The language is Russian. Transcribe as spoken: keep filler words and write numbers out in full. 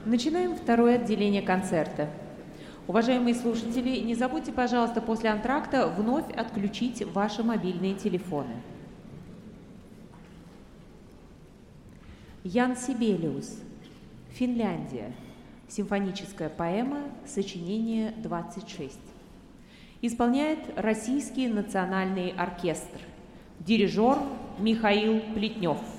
Начинаем второе отделение концерта. Уважаемые слушатели, не забудьте, пожалуйста, после антракта вновь отключить ваши мобильные телефоны. Ян Сибелиус, Финляндия. Симфоническая поэма, сочинение двадцать шесть. Исполняет Российский национальный оркестр. Дирижер Михаил Плетнев.